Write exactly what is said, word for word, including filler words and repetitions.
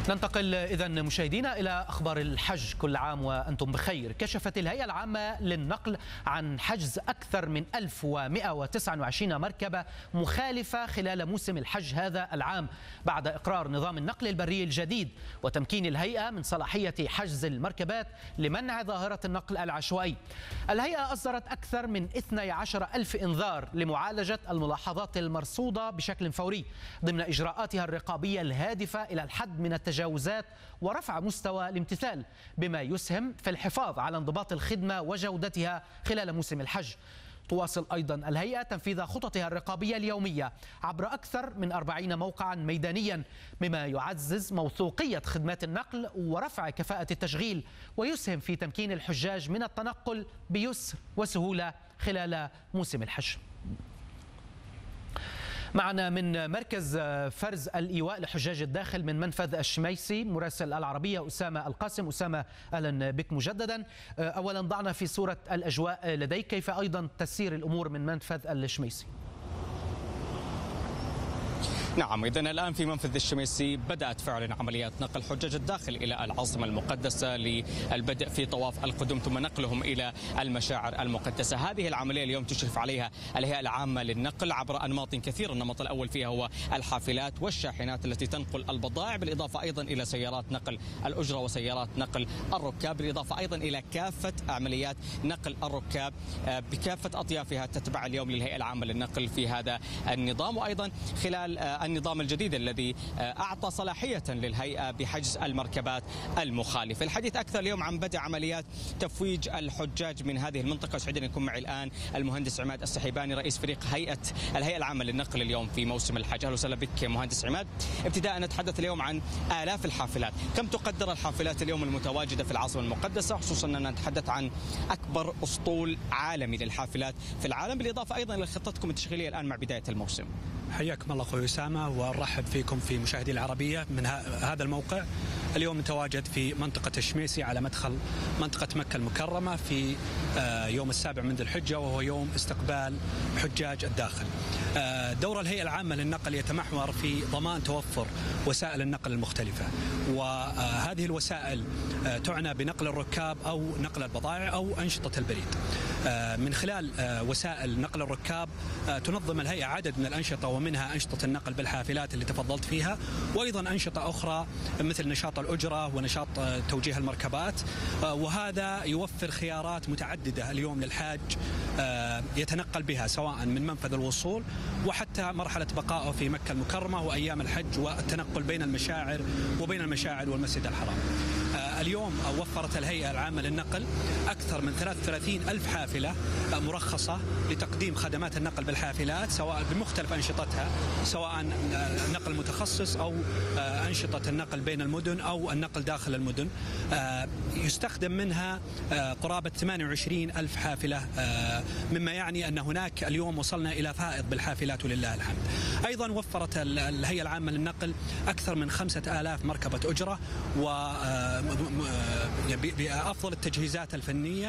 ننتقل إذن مشاهدينا إلى أخبار الحج. كل عام وأنتم بخير. كشفت الهيئة العامة للنقل عن حجز أكثر من ألف ومئة وتسعة وعشرين مركبة مخالفة خلال موسم الحج هذا العام، بعد إقرار نظام النقل البري الجديد وتمكين الهيئة من صلاحية حجز المركبات لمنع ظاهرة النقل العشوائي. الهيئة أصدرت أكثر من اثني عشر ألف إنذار لمعالجة الملاحظات المرصودة بشكل فوري ضمن إجراءاتها الرقابية الهادفة إلى الحد من التجاوزات ورفع مستوى الامتثال، بما يسهم في الحفاظ على انضباط الخدمة وجودتها خلال موسم الحج. تواصل أيضا الهيئة تنفيذ خططها الرقابية اليومية عبر أكثر من أربعين موقعا ميدانيا، مما يعزز موثوقية خدمات النقل ورفع كفاءة التشغيل، ويسهم في تمكين الحجاج من التنقل بيسر وسهولة خلال موسم الحج. معنا من مركز فرز الإيواء لحجاج الداخل من منفذ الشميسي مراسل العربية أسامة القاسم. أسامة، أهلا بك مجددا. أولا ضعنا في صورة الأجواء لديك، كيف أيضا تسير الأمور من منفذ الشميسي؟ نعم، إذن الآن في منفذ الشميسي بدأت فعلا عمليات نقل حجاج الداخل إلى العاصمة المقدسة للبدء في طواف القدوم ثم نقلهم إلى المشاعر المقدسة. هذه العملية اليوم تشرف عليها الهيئة العامة للنقل عبر أنماط كثيرة. النمط الأول فيها هو الحافلات والشاحنات التي تنقل البضائع، بالإضافة أيضا إلى سيارات نقل الأجرة وسيارات نقل الركاب، بالإضافة أيضا إلى كافة عمليات نقل الركاب بكافة أطيافها تتبع اليوم للهيئة العامة للنقل في هذا النظام. وأيضا خلال النظام الجديد الذي أعطى صلاحية للهيئة بحجز المركبات المخالفة. الحديث أكثر اليوم عن بدء عمليات تفويج الحجاج من هذه المنطقة. سعيد أن يكون معي الآن المهندس عماد السحيباني رئيس فريق هيئة الهيئة العامة للنقل اليوم في موسم الحج. أهلا وسهلا بك مهندس عماد. ابتداء نتحدث اليوم عن آلاف الحافلات، كم تقدر الحافلات اليوم المتواجدة في العاصمة المقدسة، خصوصا أننا نتحدث عن أكبر أسطول عالمي للحافلات في العالم، بالإضافة أيضا إلى خطتكم التشغيلية الآن مع بداية الموسم؟ حياكم الله أخوي أسامة، ونرحب فيكم في مشاهدي العربية من هذا الموقع. اليوم نتواجد في منطقة الشميسي على مدخل منطقة مكة المكرمة في يوم السابع من ذي الحجة، وهو يوم استقبال حجاج الداخل. دور الهيئة العامة للنقل يتمحور في ضمان توفر وسائل النقل المختلفة، وهذه الوسائل تعنى بنقل الركاب أو نقل البضائع أو أنشطة البريد. من خلال وسائل نقل الركاب تنظم الهيئة عدد من الأنشطة، ومنها أنشطة النقل بالحافلات اللي تفضلت فيها، وأيضا أنشطة أخرى مثل نشاط الأجرة ونشاط توجيه المركبات، وهذا يوفر خيارات متعددة اليوم للحاج يتنقل بها سواء من منفذ الوصول وحتى مرحلة بقائه في مكة المكرمة وأيام الحج، والتنقل بين المشاعر وبين المشاعر والمسجد الحرام. اليوم وفرت الهيئة العامة للنقل أكثر من ثلاثة وثلاثين ألف حافلة مرخصة لتقديم خدمات النقل بالحافلات، سواء بمختلف أنشطتها، سواء نقل متخصص أو أنشطة النقل بين المدن أو النقل داخل المدن. يستخدم منها قرابة ثمانية وعشرين ألف حافلة، مما يعني أن هناك اليوم وصلنا إلى فائض بالحافلات ولله الحمد. أيضا وفرت الهيئة العامة للنقل أكثر من خمسة آلاف مركبة أجرة و بأفضل التجهيزات الفنية